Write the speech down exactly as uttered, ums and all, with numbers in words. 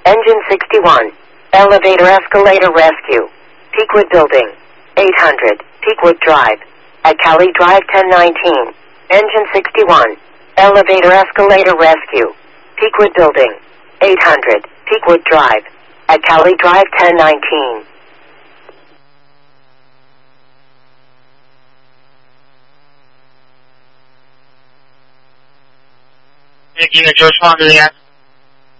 Engine sixty-one. Elevator escalator rescue. Peakwood Building. eight hundred. Peakwood Drive. At Cali Drive ten nineteen. Engine sixty-one. Elevator escalator rescue. Peakwood Building. eight hundred. Peakwood Drive. At Cali Drive ten nineteen. Unit George Juan,